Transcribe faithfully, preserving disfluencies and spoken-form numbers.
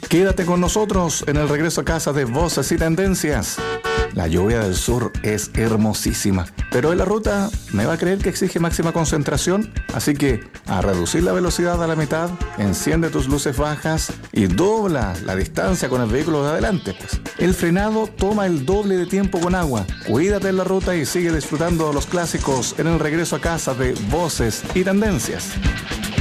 Quédate con nosotros en el regreso a casa de Voces y Tendencias. La lluvia del sur es hermosísima, pero en la ruta me va a creer que exige máxima concentración, así que a reducir la velocidad a la mitad, enciende tus luces bajas y dobla la distancia con el vehículo de adelante. Pues. El frenado toma el doble de tiempo con agua. Cuídate en la ruta y sigue disfrutando de los clásicos en el regreso a casa de Voces y Tendencias.